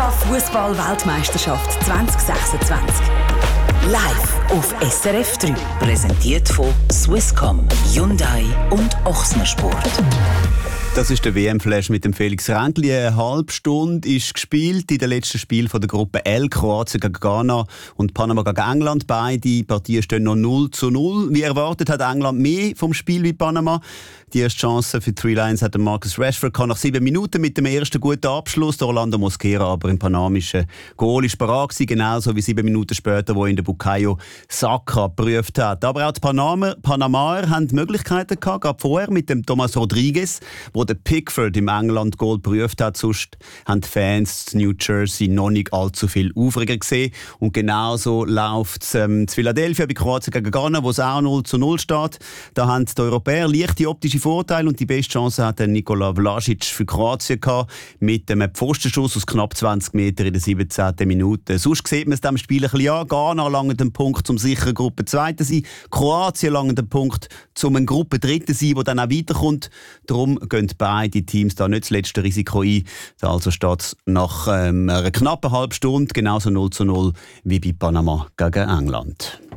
FIFA-Fußball-Weltmeisterschaft 2026. Live auf SRF 3. Präsentiert von Swisscom, Hyundai und Ochsner Sport. Das ist der WM-Flash mit dem Felix Ränkli. Eine halbe Stunde ist gespielt in den letzten Spielen der Gruppe L. Kroatien gegen Ghana und Panama gegen England. Beide Partien stehen noch 0:0. Wie erwartet hat England mehr vom Spiel wie Panama. Die erste Chance für die Three Lions hat Marcus Rashford nach 7 Minuten mit dem ersten guten Abschluss. Der Orlando Mosquera aber im panamischen Goal ist parat gewesen, genauso wie 7 Minuten später, wo ihn der Bukayo Saka geprüft hat. Aber auch die Panamaer haben die Möglichkeiten gehabt, gerade vorher mit dem Thomas Rodriguez, wo der Pickford im England-Goal geprüft hat. Sonst haben die Fans in New Jersey noch nicht allzu viel Aufreger gesehen. Und genauso läuft es in Philadelphia bei Kroatien gegen Ghana, wo es auch 0:0 steht. Da haben die Europäer leichte optische Vorteile und die beste Chance hat Nikola Vlasic für Kroatien gehabt, mit einem Pfostenschuss aus knapp 20 Metern in der 17. Minute. Sonst sieht man es diesem Spiel ein bisschen an. Ghana langt den Punkt, um sicher Gruppe 2 zu sein. Kroatien langt den Punkt, um eine Gruppe 3 zu sein, die dann auch weiterkommt. Darum gehen beide Teams da nicht das letzte Risiko ein. Also steht es nach einer knappen halben Stunde genauso 0:0 wie bei Panama gegen England.